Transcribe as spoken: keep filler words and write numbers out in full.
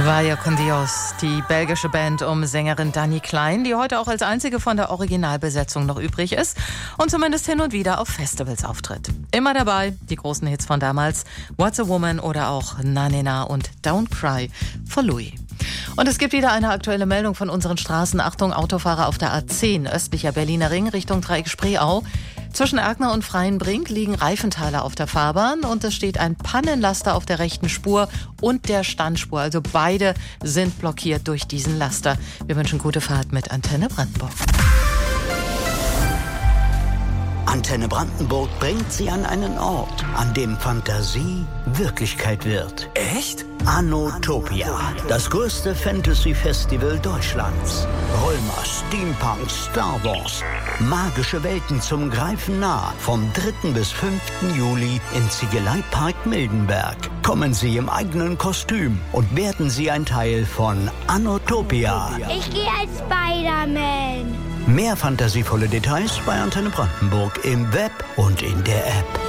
Vaya con Dios, die belgische Band um Sängerin Dani Klein, die heute auch als einzige von der Originalbesetzung noch übrig ist und zumindest hin und wieder auf Festivals auftritt. Immer dabei die großen Hits von damals, What's a Woman oder auch Na Ne Na und Don't Cry for Louis. Und es gibt wieder eine aktuelle Meldung von unseren Straßen. Achtung, Autofahrer auf der A zehn, östlicher Berliner Ring, Richtung Dreieck Spreeau. Zwischen Erkner und Freienbrink liegen Reifenteile auf der Fahrbahn und es steht ein Pannenlaster auf der rechten Spur und der Standspur. Also beide sind blockiert durch diesen Laster. Wir wünschen gute Fahrt mit Antenne Brandenburg. Antenne Brandenburg bringt Sie an einen Ort, an dem Fantasie Wirklichkeit wird. Echt? Anotopia, das größte Fantasy-Festival Deutschlands. Römer, Steampunk, Star Wars. Magische Welten zum Greifen nah. Vom dritten bis fünften Juli im Ziegeleipark Mildenberg. Kommen Sie im eigenen Kostüm und werden Sie ein Teil von Anotopia. Ich gehe als Spider-Man. Mehr fantasievolle Details bei Antenne Brandenburg im Web und in der App.